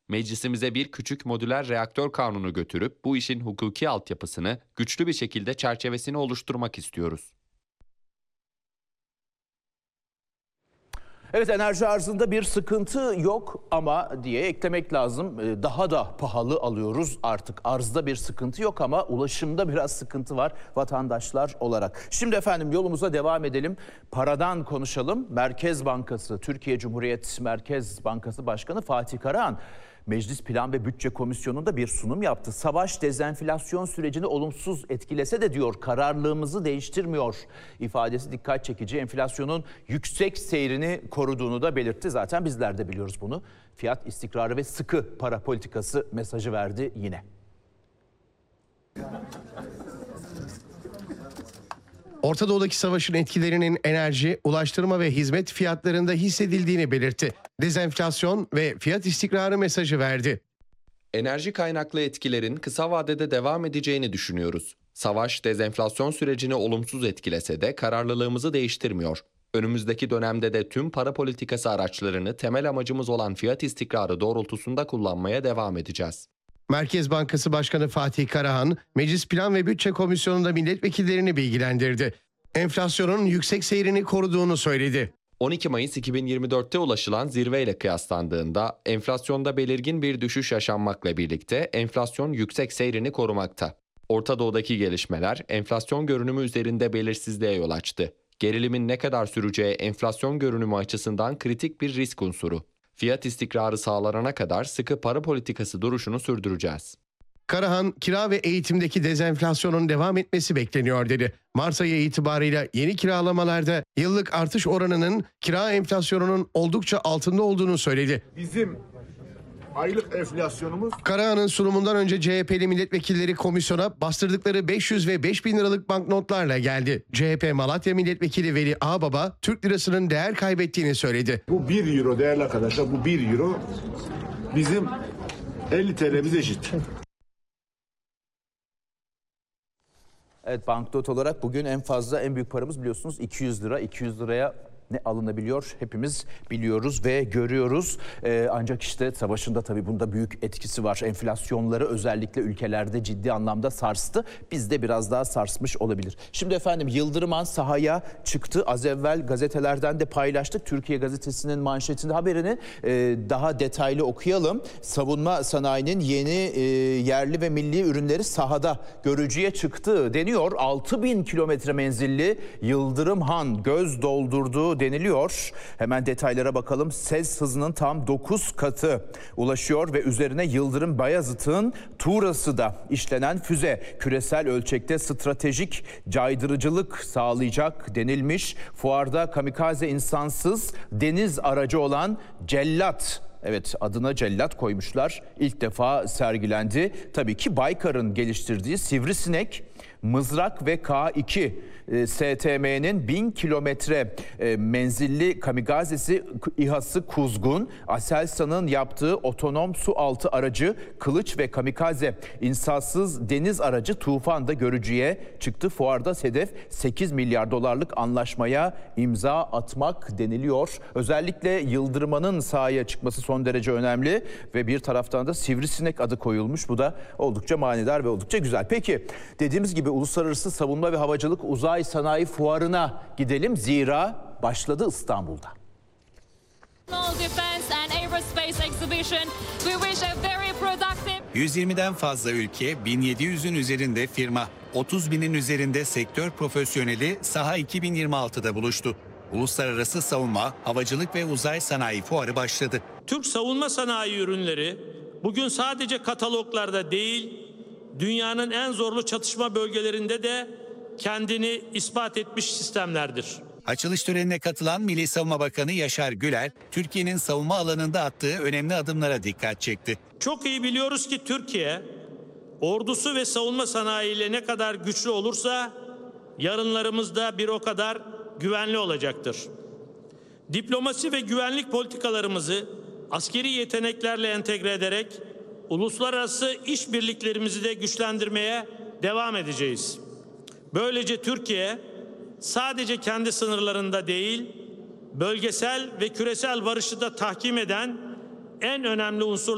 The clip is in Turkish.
Meclisimize bir küçük modüler reaktör kanunu götürüp bu işin hukuki altyapısını, güçlü bir şekilde çerçevesini oluşturmak istiyoruz. Evet, enerji arzında bir sıkıntı yok ama diye eklemek lazım. Daha da pahalı alıyoruz artık. Arzda bir sıkıntı yok ama ulaşımda biraz sıkıntı var vatandaşlar olarak. Şimdi efendim yolumuza devam edelim. Paradan konuşalım. Merkez Bankası, Türkiye Cumhuriyet Merkez Bankası Başkanı Fatih Karahan Meclis Plan ve Bütçe Komisyonu'nda bir sunum yaptı. Savaş dezenflasyon sürecini olumsuz etkilese de diyor kararlılığımızı değiştirmiyor ifadesi dikkat çekici. Enflasyonun yüksek seyrini koruduğunu da belirtti. Zaten bizler de biliyoruz bunu. Fiyat istikrarı ve sıkı para politikası mesajı verdi yine. Orta Doğu'daki savaşın etkilerinin enerji, ulaştırma ve hizmet fiyatlarında hissedildiğini belirtti. Dezenflasyon ve fiyat istikrarı mesajı verdi. Enerji kaynaklı etkilerin kısa vadede devam edeceğini düşünüyoruz. Savaş dezenflasyon sürecini olumsuz etkilese de kararlılığımızı değiştirmiyor. Önümüzdeki dönemde de tüm para politikası araçlarını temel amacımız olan fiyat istikrarı doğrultusunda kullanmaya devam edeceğiz. Merkez Bankası Başkanı Fatih Karahan, Meclis Plan ve Bütçe Komisyonu'nda milletvekillerini bilgilendirdi. Enflasyonun yüksek seyrini koruduğunu söyledi. 12 Mayıs 2024'te ulaşılan zirveyle kıyaslandığında enflasyonda belirgin bir düşüş yaşanmakla birlikte enflasyon yüksek seyrini korumakta. Orta Doğu'daki gelişmeler enflasyon görünümü üzerinde belirsizliğe yol açtı. Gerilimin ne kadar süreceği enflasyon görünümü açısından kritik bir risk unsuru. Fiyat istikrarı sağlanana kadar sıkı para politikası duruşunu sürdüreceğiz. Karahan, kira ve eğitimdeki dezenflasyonun devam etmesi bekleniyor dedi. Mart ayı itibarıyla yeni kiralamalarda yıllık artış oranının kira enflasyonunun oldukça altında olduğunu söyledi. Bizim aylık enflasyonumuz... Karahan'ın sunumundan önce CHP'li milletvekilleri komisyona bastırdıkları 500 ve 5000 liralık banknotlarla geldi. CHP Malatya Milletvekili Veli Ağbaba, Türk lirasının değer kaybettiğini söyledi. Bu 1 euro değerli arkadaşlar, bu 1 euro bizim 50 TL'miz eşit. Evet, banknot olarak bugün en büyük paramız biliyorsunuz 200 lira. 200 liraya ne alınabiliyor hepimiz biliyoruz ve görüyoruz. Ancak işte savaşın da tabii bunda büyük etkisi var. Enflasyonları özellikle ülkelerde ciddi anlamda sarstı. Bizde biraz daha sarsmış olabilir. Şimdi efendim Yıldırım sahaya çıktı. Az evvel gazetelerden de paylaştık. Türkiye Gazetesi'nin manşetinde haberini daha detaylı okuyalım. Savunma sanayinin yeni yerli ve milli ürünleri sahada görücüye çıktı deniyor. 6000 kilometre menzilli Yıldırım Han göz doldurdu deniliyor. Hemen detaylara bakalım. Ses hızının tam 9 katı ulaşıyor ve üzerine Yıldırım Bayezid'in Tuğra'sı da işlenen füze küresel ölçekte stratejik caydırıcılık sağlayacak denilmiş. Fuarda kamikaze insansız deniz aracı olan Cellat, evet adına Cellat koymuşlar, İlk defa sergilendi. Tabii ki Baykar'ın geliştirdiği Sivrisinek, Mızrak ve K2 STM'nin 1000 kilometre menzilli kamikazesi İHA'sı Kuzgun, Aselsan'ın yaptığı otonom su altı aracı Kılıç ve kamikaze insansız deniz aracı Tufan da görücüye çıktı. Fuarda hedef 8 milyar dolarlık anlaşmaya imza atmak deniliyor. Özellikle Yıldırım'ın sahaya çıkması son derece önemli ve bir taraftan da Sivrisinek adı koyulmuş. Bu da oldukça manidar ve oldukça güzel. Peki dediğimiz gibi Uluslararası Savunma ve Havacılık Uzay Sanayi Fuarı'na gidelim. Zira başladı İstanbul'da. 120'den fazla ülke, 1700'ün üzerinde firma, 30.000'in üzerinde sektör profesyoneli Saha 2026'da buluştu. Uluslararası Savunma, Havacılık ve Uzay Sanayi Fuarı başladı. Türk savunma sanayi ürünleri bugün sadece kataloglarda değil, dünyanın en zorlu çatışma bölgelerinde de kendini ispat etmiş sistemlerdir. Açılış törenine katılan Milli Savunma Bakanı Yaşar Güler, Türkiye'nin savunma alanında attığı önemli adımlara dikkat çekti. Çok iyi biliyoruz ki Türkiye, ordusu ve savunma sanayiyle ne kadar güçlü olursa yarınlarımız da bir o kadar güvenli olacaktır. Diplomasi ve güvenlik politikalarımızı askeri yeteneklerle entegre ederek uluslararası işbirliklerimizi de güçlendirmeye devam edeceğiz. Böylece Türkiye sadece kendi sınırlarında değil, bölgesel ve küresel barışı da tahkim eden en önemli unsur